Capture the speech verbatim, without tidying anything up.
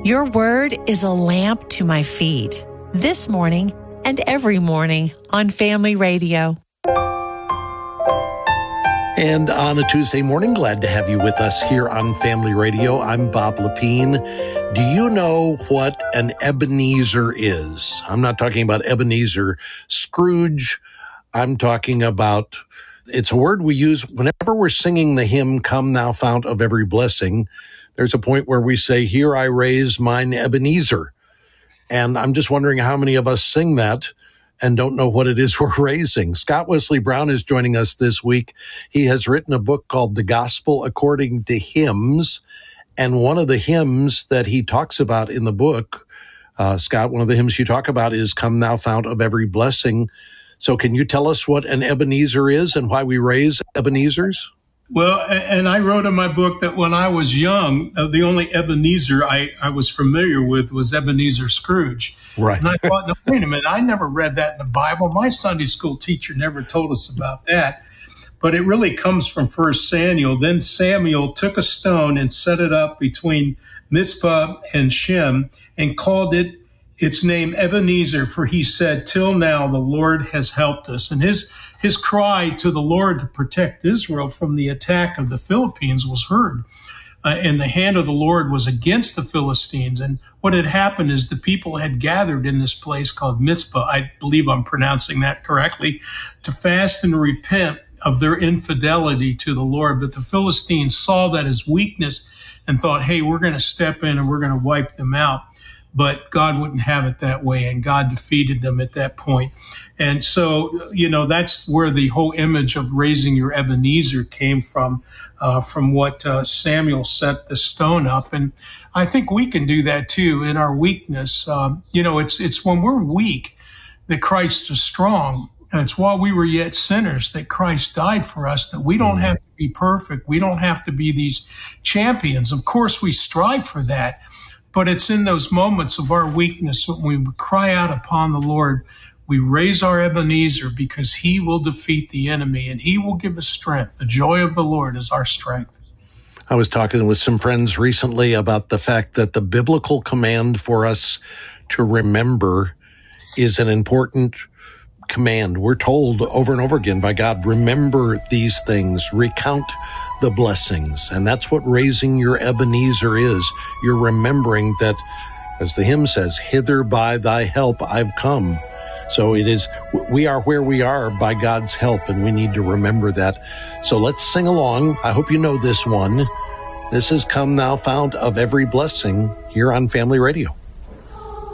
Your word is a lamp to my feet. This morning and every morning on Family Radio. And on a Tuesday morning, glad to have you with us here on Family Radio. I'm Bob Lepine. Do you know what an Ebenezer is? I'm not talking about Ebenezer Scrooge. I'm talking about, it's a word we use whenever we're singing the hymn, Come Thou Fount of Every Blessing. There's a point where we say, here I raise mine Ebenezer. And I'm just wondering how many of us sing that and don't know what it is we're raising. Scott Wesley Brown is joining us this week. He has written a book called The Gospel According to Hymns. And one of the hymns that he talks about in the book, uh, Scott, one of the hymns you talk about is Come Thou Fount of Every Blessing. So can you tell us what an Ebenezer is and why we raise Ebenezers? Well, and I wrote in my book that when I was young, uh, the only Ebenezer I, I was familiar with was Ebenezer Scrooge. Right. And I thought, no, wait a minute, I never read that in the Bible. My Sunday school teacher never told us about that. But it really comes from First Samuel. Then Samuel took a stone and set it up between Mizpah and Shem and called it its name Ebenezer, for he said, till now the Lord has helped us. And his his cry to the Lord to protect Israel from the attack of the Philippines was heard. Uh, and the hand of the Lord was against the Philistines. And what had happened is the people had gathered in this place called Mizpah, I believe I'm pronouncing that correctly, to fast and repent of their infidelity to the Lord. But the Philistines saw that as weakness and thought, hey, we're going to step in and we're going to wipe them out. But God wouldn't have it that way, and God defeated them at that point. And so, you know, that's where the whole image of raising your Ebenezer came from, uh, from what uh, Samuel set the stone up. And I think we can do that too in our weakness. Um, you know, it's it's when we're weak that Christ is strong. And it's while we were yet sinners that Christ died for us, that we don't have to be perfect. We don't have to be these champions. Of course, we strive for that. But it's in those moments of our weakness when we cry out upon the Lord, we raise our Ebenezer because he will defeat the enemy and he will give us strength. The joy of the Lord is our strength. I was talking with some friends recently about the fact that the biblical command for us to remember is an important command. We're told over and over again by God, remember these things, recount the blessings. And that's what raising your Ebenezer is. You're remembering that, as the hymn says, hither by thy help I've come. So it is, we are where we are by God's help, and we need to remember that. So let's sing along. I hope you know this one. This is Come Thou Fount of Every Blessing here on Family Radio.